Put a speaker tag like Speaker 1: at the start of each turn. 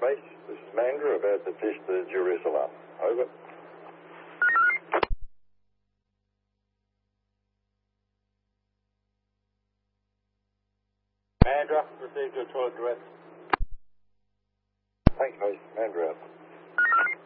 Speaker 1: base. This is Mandra about to test the duress alarm. Over.
Speaker 2: Mandra, received your toilet direct.
Speaker 1: Thanks, base. Mandra out.